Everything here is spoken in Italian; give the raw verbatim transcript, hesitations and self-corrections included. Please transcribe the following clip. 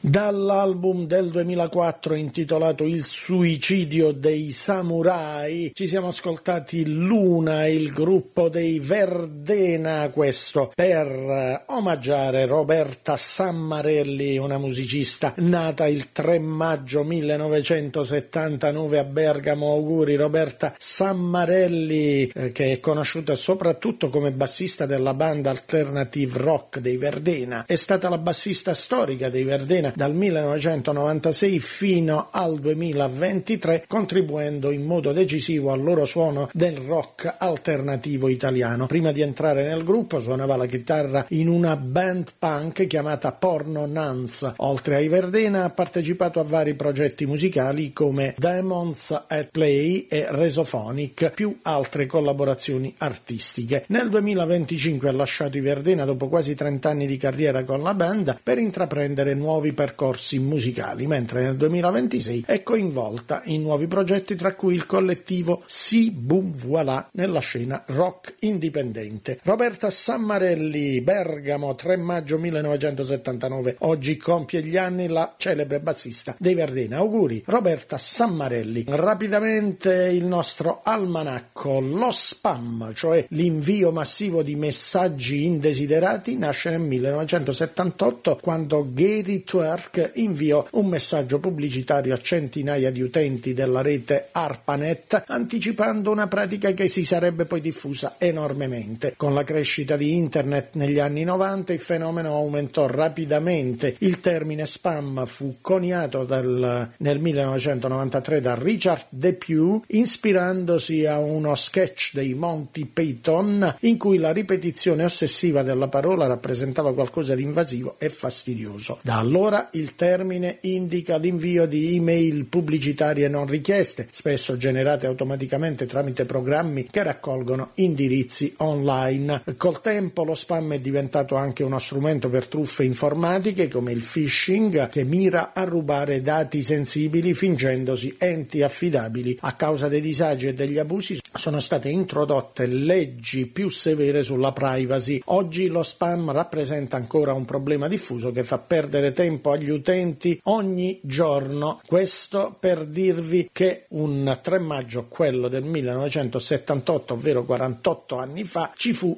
Dall'album del duemilaquattro intitolato Il suicidio dei samurai ci siamo ascoltati Luna, il gruppo dei Verdena, questo per omaggiare Roberta Sammarelli, una musicista nata il tre maggio millenovecentosettantanove a Bergamo. Auguri Roberta Sammarelli, eh, che è conosciuta soprattutto come bassista della banda alternative rock dei Verdena. È stata la bassista storica dei Verdena dal millenovecentonovantasei fino al duemilaventitré, contribuendo in modo decisivo al loro suono del rock alternativo italiano. Prima di entrare nel gruppo suonava la chitarra in una band punk chiamata Porno Nuns. Oltre ai Verdena ha partecipato a vari progetti musicali come Demons at Play e Resophonic, più altre collaborazioni artistiche. Nel duemilaventicinque ha lasciato i Verdena dopo quasi trenta anni di carriera con la band per intraprendere nuovi percorsi musicali, mentre nel duemilaventisei è coinvolta in nuovi progetti, tra cui il collettivo Si Boom Voilà nella scena rock indipendente. Roberta Sammarelli, Bergamo, tre maggio millenovecentosettantanove. Oggi compie gli anni la celebre bassista dei Verdena. Auguri Roberta Sammarelli. Rapidamente il nostro almanacco. Lo spam, cioè l'invio massivo di messaggi indesiderati, nasce nel millenovecentosettantotto, quando Gary Twerk inviò un messaggio pubblicitario a centinaia di utenti della rete ARPANET, anticipando una pratica che si sarebbe poi diffusa enormemente. Con la crescita di internet negli anni novanta il fenomeno aumentò rapidamente. Il termine spam fu coniato dal, nel millenovecentonovantatré da Richard Depew, ispirandosi a uno sketch dei Monty Python in cui la ripetizione ossessiva della parola rappresentava qualcosa di invasivo e fastidioso. Da allora il termine indica l'invio di email pubblicitarie non richieste, spesso generate automaticamente tramite programmi che raccolgono indirizzi online. Col tempo lo spam è diventato anche uno strumento per truffe informatiche come il phishing, che mira a rubare dati sensibili fingendosi enti affidabili. A causa dei disagi e degli abusi sono state introdotte leggi più severe sulla privacy. Oggi lo spam rappresenta ancora un problema diffuso che fa perdere tempo agli utenti ogni giorno. Questo per dirvi che un tre maggio, quello del millenovecentosettantotto, ovvero quarantotto anni fa, ci fu